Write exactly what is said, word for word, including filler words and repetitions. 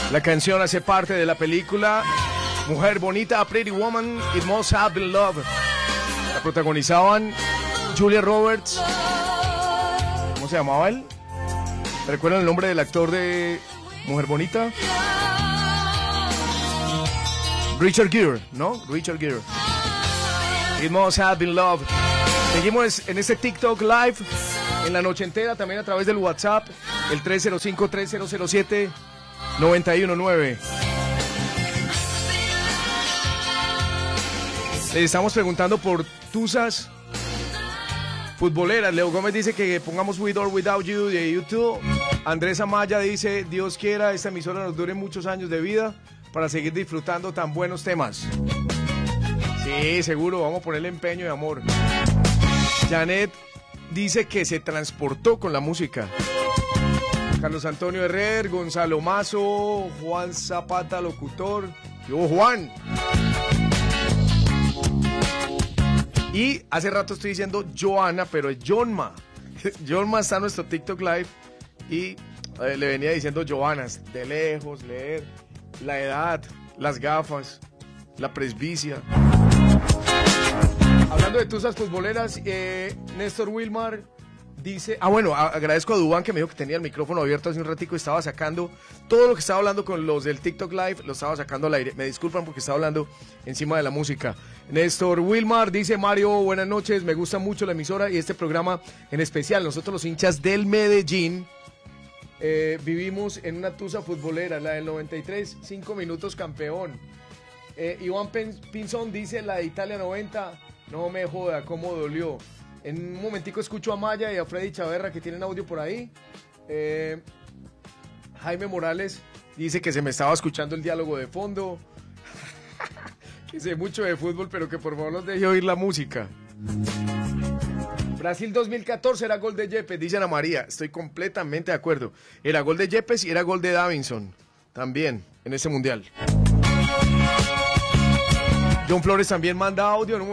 La canción hace parte de la película Mujer Bonita, Pretty Woman, It Must Have Been Love. La protagonizaban Julia Roberts. ¿Cómo se llamaba él? ¿Recuerdan el nombre del actor de Mujer Bonita? Richard Gere, ¿no? Richard Gere. It Must Have Been Love. Seguimos en este TikTok Live en la noche entera, también a través del WhatsApp, el tres cero cinco, tres cero cero siete, nueve uno nueve. Le estamos preguntando por tusas futboleras. Leo Gómez dice que pongamos With or Without You de YouTube. Andrés Amaya dice, Dios quiera esta emisora nos dure muchos años de vida para seguir disfrutando tan buenos temas. Sí, seguro, vamos a ponerle empeño y amor. Janet dice que se transportó con la música. Carlos Antonio Herrer, Gonzalo Mazo, Juan Zapata, locutor. Yo, Juan. Y hace rato estoy diciendo Joana, pero es Jonma. Jonma está en nuestro TikTok Live y eh, le venía diciendo Joanas, de lejos, leer, la edad, las gafas, la presbicia. Hablando de tusas futboleras, eh, Néstor Wilmar dice... Ah, bueno, a, agradezco a Dubán que me dijo que tenía el micrófono abierto hace un ratico y estaba sacando todo lo que estaba hablando con los del TikTok Live, lo estaba sacando al aire. Me disculpan porque estaba hablando encima de la música. Néstor Wilmar dice, Mario, buenas noches, me gusta mucho la emisora y este programa en especial. Nosotros los hinchas del Medellín eh, vivimos en una tusa futbolera, la del noventa y tres, cinco minutos campeón. Eh, Iván Pinzón dice, la de Italia noventa, no me joda, cómo dolió. En un momentico escucho a Maya y a Freddy Chaverra que tienen audio por ahí. Eh, Jaime Morales dice que se me estaba escuchando el diálogo de fondo. Que sé mucho de fútbol, pero que por favor nos deje oír la música. Brasil dos mil catorce era gol de Yepes, dice Ana María. Estoy completamente de acuerdo. Era gol de Yepes y era gol de Davinson. También en ese mundial. John Flores también manda audio.